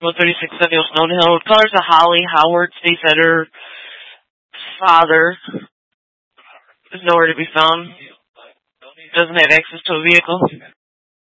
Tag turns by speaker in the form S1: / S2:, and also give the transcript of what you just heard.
S1: 136 Centennial Stone Hill. Colors of Holly. Howard states that her father is nowhere to be found. Doesn't have access to a vehicle.